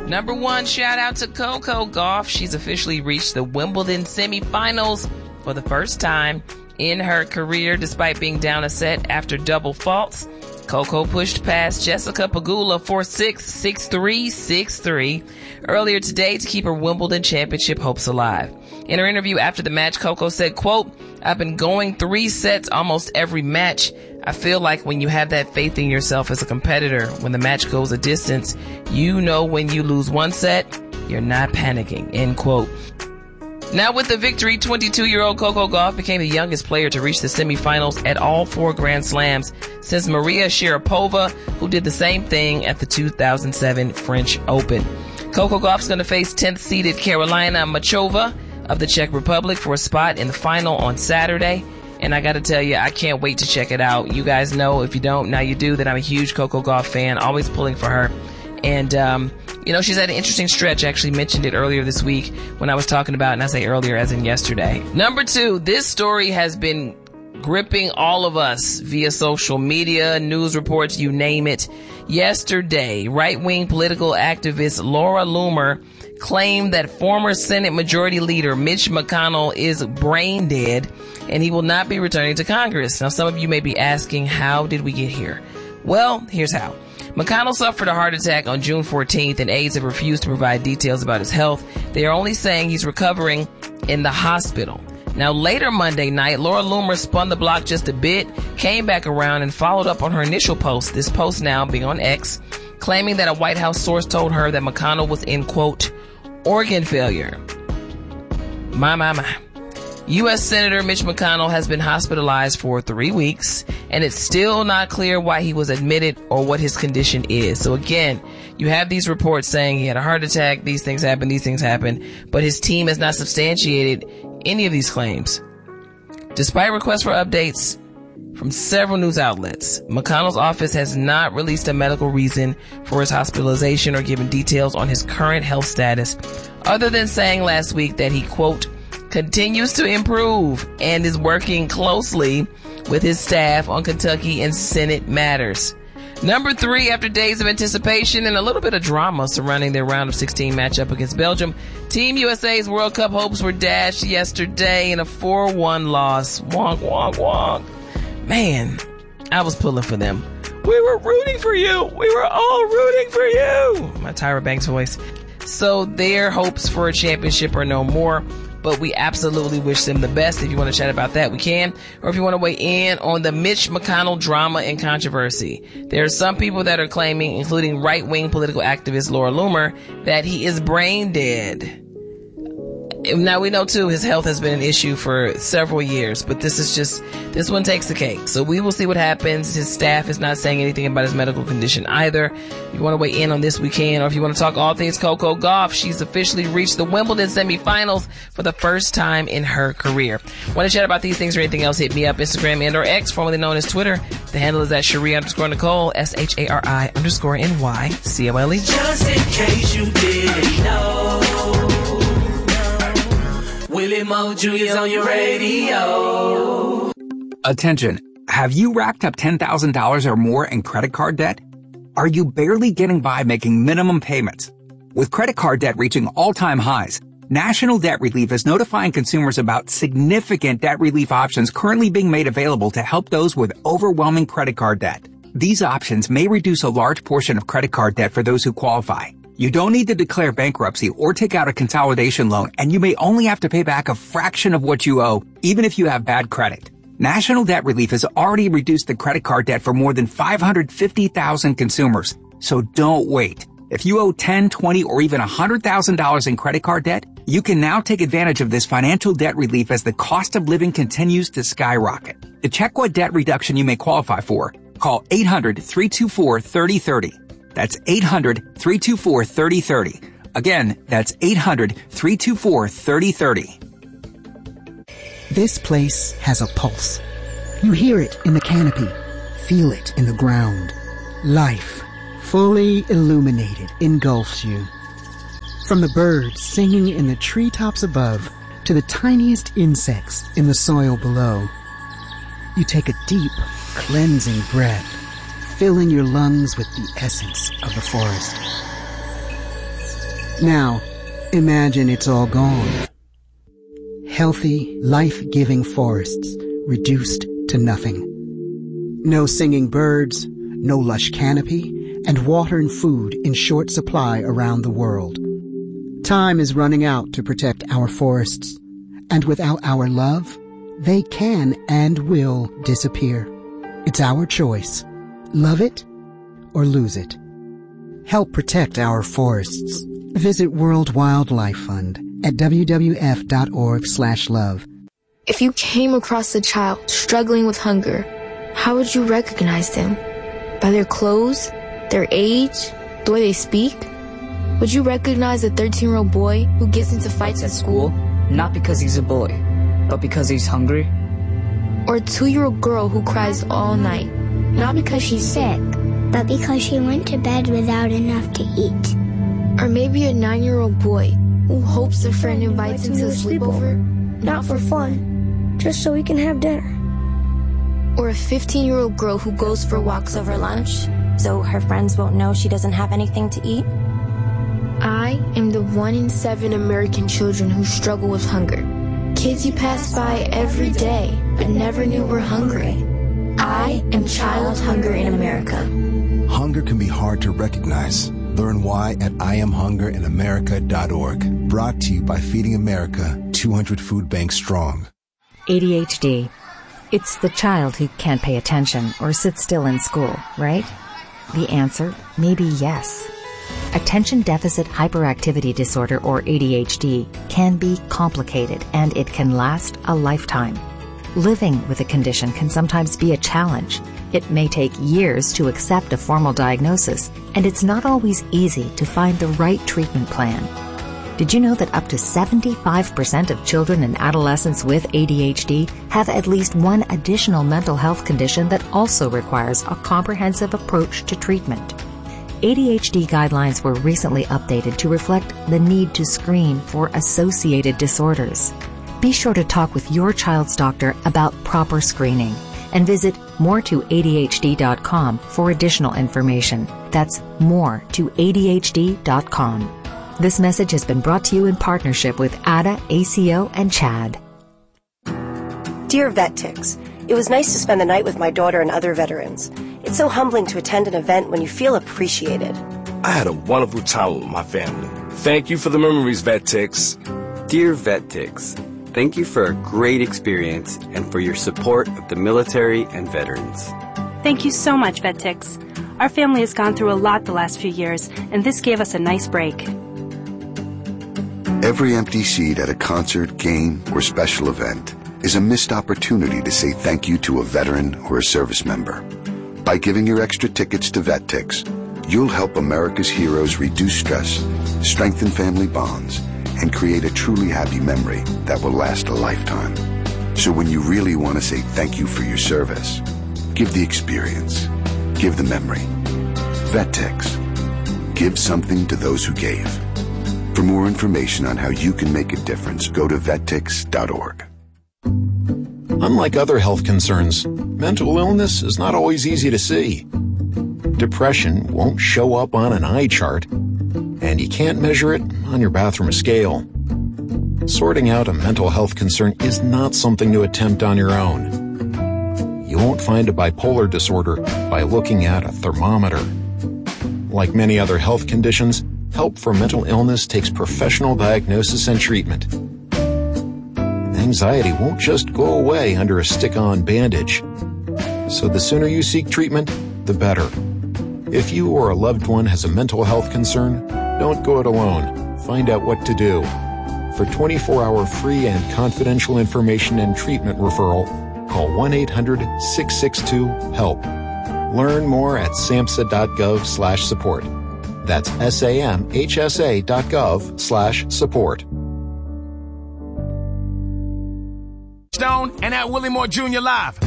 Number one, shout out to Coco Gauff. She's officially reached the Wimbledon semifinals for the first time in her career, despite being down a set after double faults. Coco pushed past Jessica Pegula 4-6, 6-3, 6-3 earlier today to keep her Wimbledon championship hopes alive. In her interview after the match, Coco said, quote, "I've been going 3 sets almost every match. I feel like when you have that faith in yourself as a competitor, when the match goes a distance, you know when you lose 1 set, you're not panicking," end quote. Now with the victory, 22-year-old Coco Gauff became the youngest player to reach the semifinals at all 4 Grand Slams since Maria Sharapova, who did the same thing at the 2007 French Open. Coco Gauff's going to face 10th seeded Karolina Machova of the Czech Republic for a spot in the final on Saturday. And I got to tell you, I can't wait to check it out. You guys know, if you don't, now you do, that I'm a huge Coco Gauff fan, always pulling for her. And, she's had an interesting stretch. I actually mentioned it earlier this week when I was talking about, and I say earlier as in yesterday. Number 2, this story has been gripping all of us via social media, news reports, you name it. Yesterday, right-wing political activist Laura Loomer claimed that former Senate Majority Leader Mitch McConnell is brain dead and he will not be returning to Congress. Now, some of you may be asking, how did we get here? Well, here's how. McConnell suffered a heart attack on June 14th, and aides have refused to provide details about his health. They are only saying he's recovering in the hospital. Now, later Monday night, Laura Loomer spun the block just a bit, came back around, and followed up on her initial post, this post now being on X, claiming that a White House source told her that McConnell was in, quote, organ failure. My. U.S. Senator Mitch McConnell has been hospitalized for 3 weeks, and it's still not clear why he was admitted or what his condition is. So again, you have these reports saying he had a heart attack, these things happened, but his team has not substantiated any of these claims. Despite requests for updates from several news outlets, McConnell's office has not released a medical reason for his hospitalization or given details on his current health status, other than saying last week that he, quote, continues to improve and is working closely with his staff on Kentucky and Senate matters. Number 3, after days of anticipation and a little bit of drama surrounding their round of 16 matchup against Belgium, Team USA's World Cup hopes were dashed yesterday in a 4-1 loss. Wonk, wonk, wonk. Man, I was pulling for them. We were rooting for you. We were all rooting for you. My Tyra Banks voice. So their hopes for a championship are no more. But we absolutely wish them the best. If you want to chat about that, we can. Or if you want to weigh in on the Mitch McConnell drama and controversy. There are some people that are claiming, including right-wing political activist Laura Loomer, that he is brain dead. Now, we know, too, his health has been an issue for several years, but this one takes the cake. So we will see what happens. His staff is not saying anything about his medical condition either. If you want to weigh in on this, we can. Or if you want to talk all things Coco Gauff, she's officially reached the Wimbledon semifinals for the first time in her career. Want to chat about these things or anything else, hit me up, Instagram and or X, formerly known as Twitter. The handle is at Cherie_Nicole, SHARI_NYCOLE. Just in case you didn't know, Willie Mo Jr.'s on your radio. Attention. Have you racked up $10,000 or more in credit card debt? Are you barely getting by making minimum payments? With credit card debt reaching all-time highs, National Debt Relief is notifying consumers about significant debt relief options currently being made available to help those with overwhelming credit card debt. These options may reduce a large portion of credit card debt for those who qualify. You don't need to declare bankruptcy or take out a consolidation loan, and you may only have to pay back a fraction of what you owe, even if you have bad credit. National Debt Relief has already reduced the credit card debt for more than 550,000 consumers. So don't wait. If you owe $10, $20, or even $100,000 in credit card debt, you can now take advantage of this financial debt relief as the cost of living continues to skyrocket. To check what debt reduction you may qualify for, call 800-324-3030. That's 800-324-3030. Again, that's 800-324-3030. This place has a pulse. You hear it in the canopy, feel it in the ground. Life, fully illuminated, engulfs you. From the birds singing in the treetops above to the tiniest insects in the soil below. You take a deep, cleansing breath, filling your lungs with the essence of the forest. Now, imagine it's all gone. Healthy, life-giving forests reduced to nothing. No singing birds, no lush canopy, and water and food in short supply around the world. Time is running out to protect our forests, and without our love, they can and will disappear. It's our choice. Love it or lose it. Help protect our forests. Visit World Wildlife Fund at wwf.org/love. If you came across a child struggling with hunger, how would you recognize them? By their clothes, their age, the way they speak? Would you recognize a 13-year-old boy who gets into fights at school? Not because he's a boy, but because he's hungry? Or a 2-year-old girl who cries all night? Not because she's sick, but because she went to bed without enough to eat. Or maybe a 9-year-old boy who hopes a friend invites him to a sleepover? Not for fun, just so we can have dinner. Or a 15-year-old girl who goes for walks over lunch, so her friends won't know she doesn't have anything to eat? I am the 1 in 7 American children who struggle with hunger. Kids you pass by every day, but never knew were hungry. I am Child Hunger in America. Hunger can be hard to recognize. Learn why at IamHungerInAmerica.org. Brought to you by Feeding America, 200 Food Banks Strong. ADHD. It's the child who can't pay attention or sit still in school, right? The answer may be yes. Attention Deficit Hyperactivity Disorder, or ADHD, can be complicated and it can last a lifetime. Living with a condition can sometimes be a challenge. It may take years to accept a formal diagnosis, and it's not always easy to find the right treatment plan. Did you know that up to 75% of children and adolescents with ADHD have at least one additional mental health condition that also requires a comprehensive approach to treatment? ADHD guidelines were recently updated to reflect the need to screen for associated disorders. Be sure to talk with your child's doctor about proper screening and visit more2adhd.com for additional information. That's more2adhd.com. This message has been brought to you in partnership with ADA, ACO, and CHAD. Dear VetTix, it was nice to spend the night with my daughter and other veterans. It's so humbling to attend an event when you feel appreciated. I had a wonderful time with my family. Thank you for the memories, VetTix. Dear VetTix, thank you for a great experience and for your support of the military and veterans. Thank you so much, VetTix. Our family has gone through a lot the last few years, and this gave us a nice break. Every empty seat at a concert, game, or special event is a missed opportunity to say thank you to a veteran or a service member. By giving your extra tickets to VetTix, you'll help America's heroes reduce stress, strengthen family bonds, and create a truly happy memory that will last a lifetime. So when you really want to say thank you for your service, give the experience, give the memory. VetTix. Give something to those who gave. For more information on how you can make a difference, go to vettix.org. Unlike other health concerns, mental illness is not always easy to see. Depression won't show up on an eye chart, and you can't measure it on your bathroom scale. Sorting out a mental health concern is not something to attempt on your own. You won't find a bipolar disorder by looking at a thermometer. Like many other health conditions, help for mental illness takes professional diagnosis and treatment. Anxiety won't just go away under a stick-on bandage. So the sooner you seek treatment, the better. If you or a loved one has a mental health concern, don't go it alone. Find out what to do. For 24-hour free and confidential information and treatment referral, call 1-800-662-HELP. Learn more at samhsa.gov/support. That's samhsa.gov/support. Stone and at Willie Moore Jr. Live.